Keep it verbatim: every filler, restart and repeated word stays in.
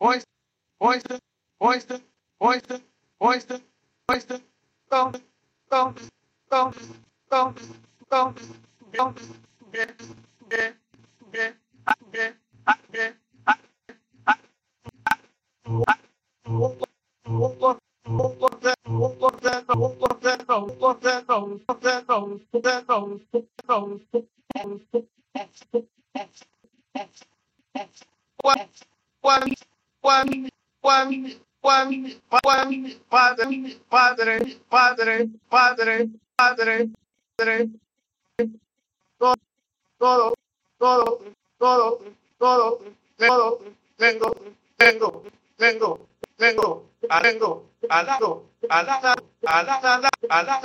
oyster, oyster, oyster, oyster, oyster, oyster, go, go, go, go, go, go, get, get, get, get, get, one, one, one, one, one, one, Padre, Padre, Padre, Padre, Padre, Padre, todo, todo, todo, todo, todo, todo, vengo, vengo, vengo, vengo, vengo, alado, alada, alada, alada,